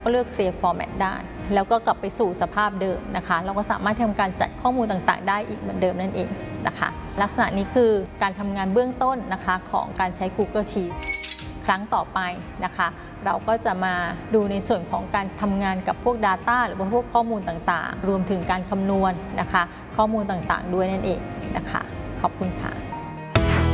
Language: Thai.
ก็เลือก Clear Format ได้แล้วก็กลับไปสู่สภาพเดิมนะคะเราก็สามารถทำการจัดข้อมูลต่างๆได้อีกเหมือนเดิมนั่นเองนะคะลักษณะนี้คือการทำงานเบื้องต้นนะคะของการใช้ Google Sheets ครั้งต่อไปนะคะเราก็จะมาดูในส่วนของการทำงานกับพวก Data หรือว่าพวกข้อมูลต่างๆรวมถึงการคำนวณนะคะข้อมูลต่างๆด้วยนั่นเองนะคะขอบคุณค่ะ